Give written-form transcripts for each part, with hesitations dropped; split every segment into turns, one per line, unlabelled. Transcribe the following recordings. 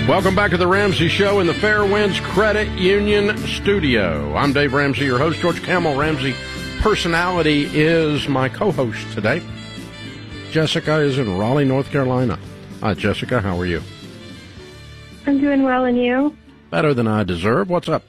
Welcome back to the Ramsey Show in the Fairwinds Credit Union studio. I'm Dave Ramsey, your host. George Camel Ramsey Personality is my co-host today. Jessica is in Raleigh, North Carolina. Hi, Jessica. How are you?
I'm doing well, and you?
Better than I deserve. What's up?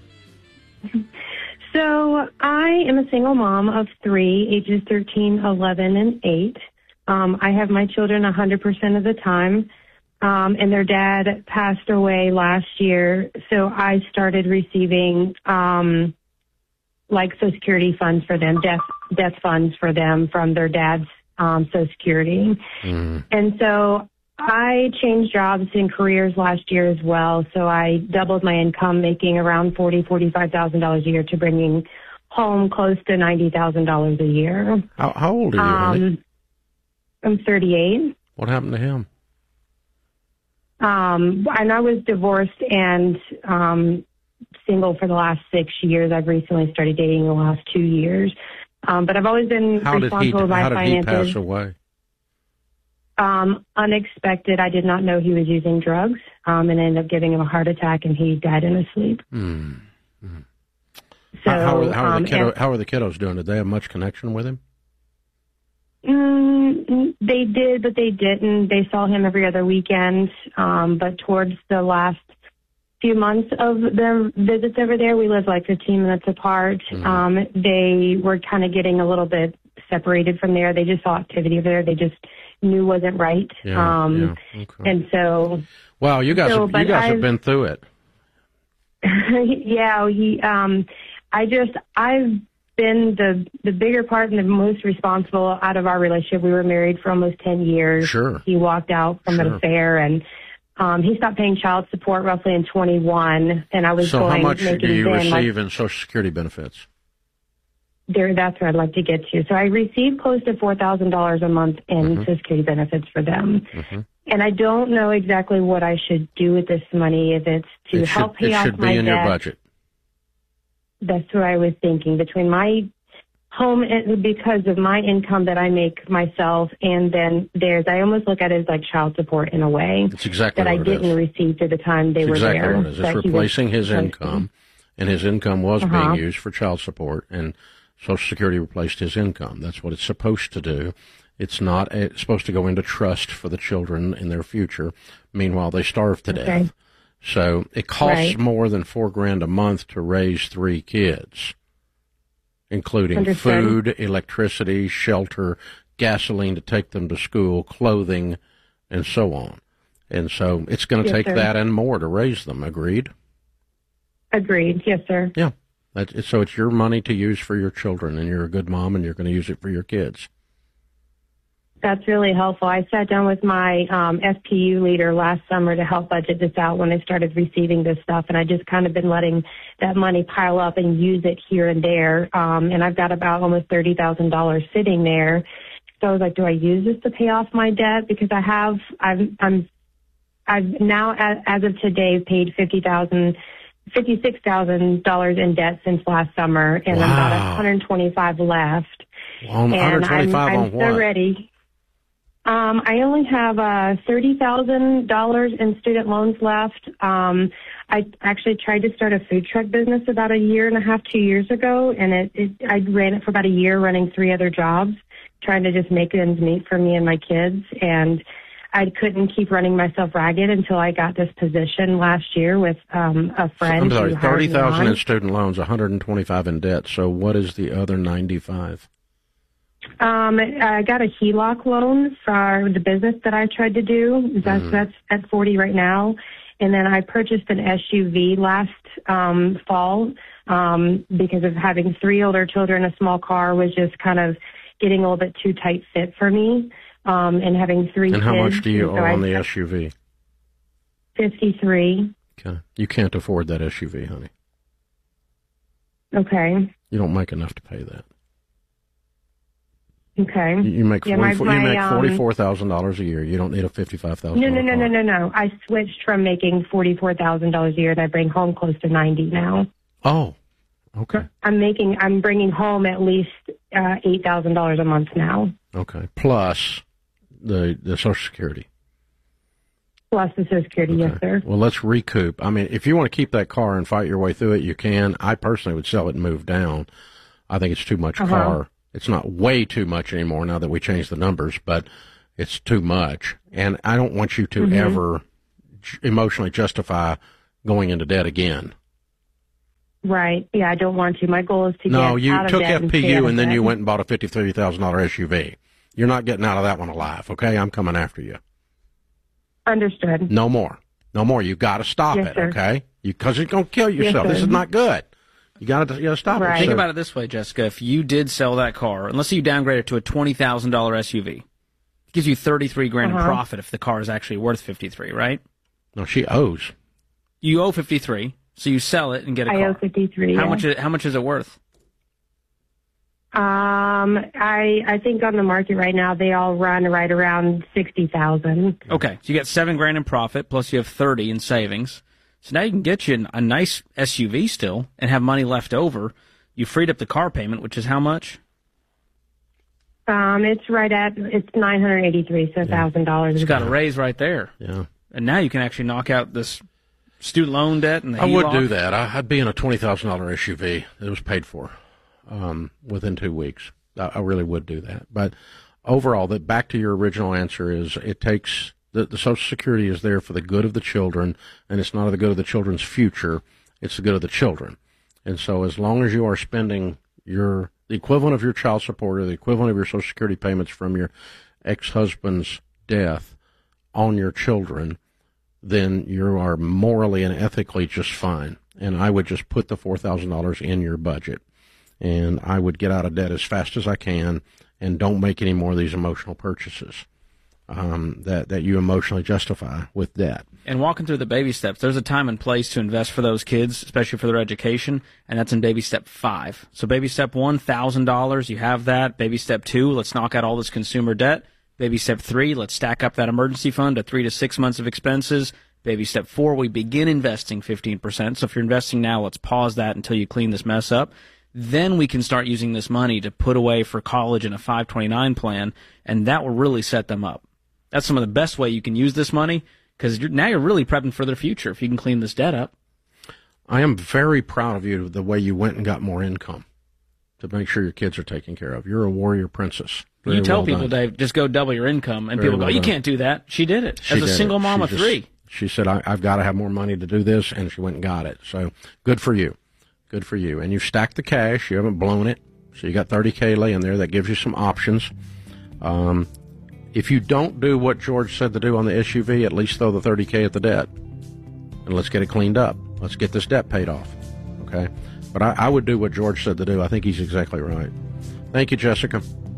So I am a single mom of 3, ages 13, 11, and 8. I have my children 100% of the time. And their dad passed away last year, so I started receiving, like Social Security funds for them, death funds for them from their dad's, Social Security. And so I changed jobs and careers last year as well, so I doubled my income, making around $45,000 a year to bringing home close to $90,000 a year.
How old are you, honey?
I'm 38.
What happened to him?
And I was divorced and single for the last 6 years. I've recently started dating the last 2 years. But I've always been responsible for my finances.
How did he pass away?
Unexpected. I did not know he was using drugs, and ended up giving him a heart attack, and he died in his sleep. So,
how are the kiddos doing? Did they have much connection with him?
They did, but they didn't. They saw him every other weekend. But towards the last few months of their visits over there, we lived like 15 minutes apart. They were kind of getting a little bit separated from there. They just saw activity over there. They just knew wasn't right. Okay. And so,
wow, you guys have been through it.
Yeah, I've been the bigger part and the most responsible out of our relationship. We were married for almost 10 years.
Sure.
He walked out from an affair, and he stopped paying child support roughly in 21. And I was
so how much do you receive in Social Security benefits?
That's where I'd like to get to. So I received close to $4,000 a month in Social Security benefits for them. And I don't know exactly what I should do with this money, if it's to help pay off my debt.
It should be in your budget.
That's what I was thinking. Between my home, because of my income that I make myself, and then theirs, I almost look at it as like child support in a way.
That's exactly
that
what
I didn't receive through the time they were there.
Exactly what it is. It's replacing his income, and his income was being used for child support, and Social Security replaced his income. That's what it's supposed to do. It's not supposed to go into trust for the children in their future. Meanwhile, they starve to death. So it costs more than $4,000 a month to raise 3 kids, including food, electricity, shelter, gasoline to take them to school, clothing, and so on. And so it's going to take that and more to raise them. Agreed?
Agreed. Yes, sir.
Yeah. So it's your money to use for your children, and you're a good mom, and you're going to use it for your kids.
That's really helpful. I sat down with my FPU leader last summer to help budget this out when I started receiving this stuff, and I just kind of been letting that money pile up and use it here and there. And I've got about almost $30,000 sitting there. So I was like, do I use this to pay off my debt? Because I've now, as of today, paid $56,000 in debt since last summer, and I'm about $125 left.
Well, $125
I'm
what?
so ready. I only have $30,000 in student loans left. I actually tried to start a food truck business about 1.5 years, 2 years ago, and I ran it for about a year, running 3 other jobs, trying to just make ends meet for me and my kids. And I couldn't keep running myself ragged until I got this position last year with a friend.
I'm sorry, $30,000 in student loans, $125 in debt. So what is the other $95?
I got a HELOC loan for the business that I tried to do. That's at 40 right now. And then I purchased an SUV last fall because of having 3 older children. A small car was just kind of getting a little bit too tight fit for me. And having 3 kids.
And how much do you owe on the SUV?
$53,000.
Okay. You can't afford that SUV, honey.
Okay.
You don't make enough to pay that.
Okay.
You make $44,000 a year. You don't need a $55,000.
No. I switched from making $44,000 a year, and I bring home close to $90,000 now.
Oh, okay.
I'm bringing home at least $8,000 a month now.
Okay, plus the Social Security.
Plus the Social Security,
Okay.
yes, sir.
Well, let's recoup. I mean, if you want to keep that car and fight your way through it, you can. I personally would sell it and move down. I think it's too much car. It's not way too much anymore now that we changed the numbers, but it's too much. And I don't want you to ever emotionally justify going into debt again.
Right. Yeah, I don't want to. My goal is to get out of debt.
No, you took FPU and then
debt.
you went and bought a $53,000 SUV. You're not getting out of that one alive, okay? I'm coming after you.
Understood.
No more. No more. You got to stop
Yes,
it,
sir.
okay? Because you're going to kill yourself.
Yes,
This is not good. You got to stop
Right.
it.
Think
So-
about it this way, Jessica. If you did sell that car, and let's say you downgrade it to a $20,000 SUV, it gives you $33,000 in profit if the car is actually worth $53,000, right?
No, she owes.
You owe $53,000, so you sell it and get a car.
I owe $53,000.
How much is it worth?
I think on the market right now they all run right around 60,000.
Okay, so you got $7,000 in profit, plus you have $30,000 in savings. So now you can get you a nice SUV still and have money left over. You freed up the car payment, which is how much?
It's $983, so $1,000.
It's got a raise right there.
Yeah.
And now you can actually knock out this student loan debt and the
I would
HELOC.
do that. I'd be in a $20,000 SUV. It was paid for within 2 weeks. I really would do that. But overall, back to your original answer is it takes the Social Security is there for the good of the children, and it's not the good of the children's future. It's the good of the children. And so as long as you are spending the equivalent of your child support or the equivalent of your Social Security payments from your ex-husband's death on your children, then you are morally and ethically just fine. And I would just put the $4,000 in your budget. And I would get out of debt as fast as I can and don't make any more of these emotional purchases that you emotionally justify with debt.
And walking through the baby steps, there's a time and place to invest for those kids, especially for their education, and that's in baby step 5. So baby step 1, $1,000, you have that. Baby step 2, let's knock out all this consumer debt. Baby step 3, let's stack up that emergency fund to 3 to 6 months of expenses. Baby step 4, we begin investing 15%. So if you're investing now, let's pause that until you clean this mess up. Then we can start using this money to put away for college in a 529 plan, and that will really set them up. That's some of the best way you can use this money, because now you're really prepping for their future if you can clean this debt up.
I am very proud of you, the way you went and got more income to make sure your kids are taken care of. You're a warrior princess. Very
You tell
well
people,
done.
Dave, just go double your income, and
Very
people go,
well
you
done.
can't do that. She did it.
She
As a
did
single
it.
mom of 3.
She said, I've got to have more money to do this, and she went and got it. So good for you. Good for you. And you've stacked the cash. You haven't blown it. So you got $30K laying there. That gives you some options. If you don't do what George said to do on the SUV, at least throw the $30K at the debt. And let's get it cleaned up. Let's get this debt paid off. Okay? But I would do what George said to do. I think he's exactly right. Thank you, Jessica.